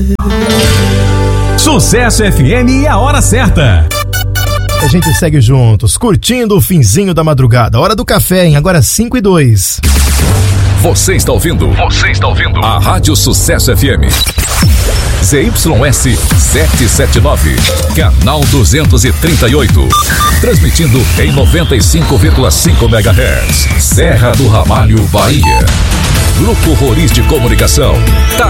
Sucesso FM e a hora certa. A gente segue juntos, curtindo o finzinho da madrugada. Hora do café, hein? Agora 5:02. Você está ouvindo a Rádio Sucesso FM. ZYS 779, canal 238. Transmitindo em 95,5 MHz. Serra do Ramalho, Bahia. Grupo Roriz de Comunicação. Tá